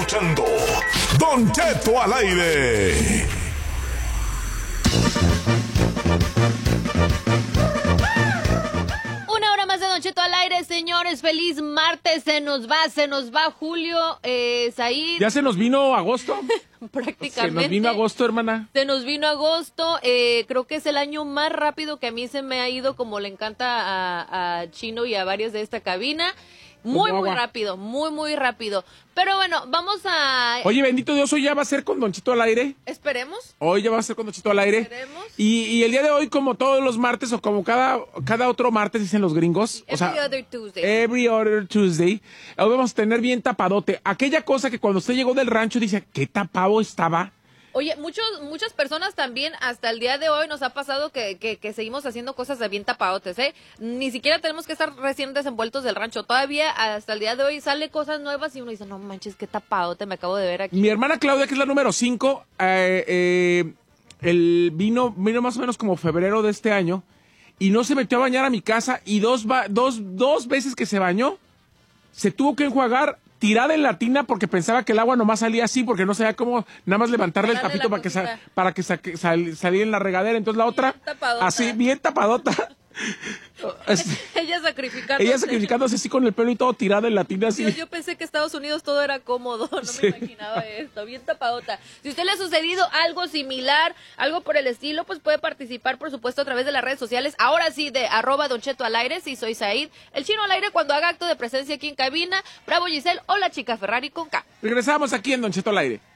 escuchando Don Cheto al aire. Una hora más de Don Cheto al aire, señores. Feliz martes. Se nos va julio. Said. ¿Ya se nos vino agosto? Prácticamente. Se nos vino agosto, hermana. Se nos vino agosto. Creo que es el año más rápido que a mí se me ha ido, como le encanta a Chino y a varios de esta cabina. Muy rápido, muy rápido. Pero bueno, vamos a... Oye, bendito Dios, hoy ya va a ser con Don Cheto al aire. Esperemos. Hoy ya va a ser con Don Cheto al aire. Esperemos. Y el día de hoy, como todos los martes, o como cada otro martes, dicen los gringos. Every other Tuesday. Every other Tuesday. Hoy vamos a tener bien tapadote. Aquella cosa que cuando usted llegó del rancho dice, ¿qué tapado estaba? Oye, muchas personas también, hasta el día de hoy nos ha pasado que seguimos haciendo cosas de bien tapadotes, ¿eh? Ni siquiera tenemos que estar recién desenvueltos del rancho. Todavía, hasta el día de hoy, sale cosas nuevas y uno dice, no manches, qué tapadote me acabo de ver aquí. Mi hermana Claudia, que es la número 5, vino más o menos como febrero de este año y no se metió a bañar a mi casa y dos veces que se bañó, se tuvo que enjuagar tirada en la tina porque pensaba que el agua nomás salía así porque no sabía cómo nada más levantarle el tapito para que saliera en la regadera. Entonces la otra, así, bien tapadota. Ella sacrificándose así con el pelo y todo tirado en la tina así. Yo pensé que Estados Unidos todo era cómodo, no me imaginaba esto, bien tapadota. Si a usted le ha sucedido algo similar, algo por el estilo, pues puede participar, por supuesto, a través de las redes sociales. Ahora sí, de @Don Cheto al aire, sí, soy Said, el Chino al aire cuando haga acto de presencia aquí en cabina, Bravo Giselle o la chica Ferrari con K. Regresamos aquí en Don Cheto al aire.